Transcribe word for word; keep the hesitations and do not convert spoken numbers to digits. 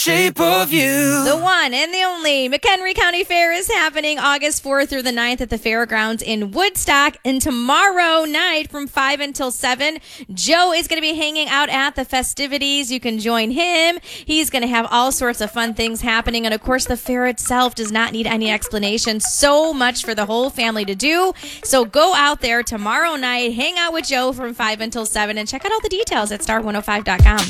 Shape of You. The one and the only McHenry County Fair is happening August fourth through the ninth at the fairgrounds in Woodstock. And tomorrow night from five until seven, Joe is going to be hanging out at the festivities. You can join him. He's going to have all sorts of fun things happening. And of course, the fair itself does not need any explanation. So much for the whole family to do. So go out there tomorrow night, hang out with Joe from five until seven, and check out all the details at star one oh five dot com.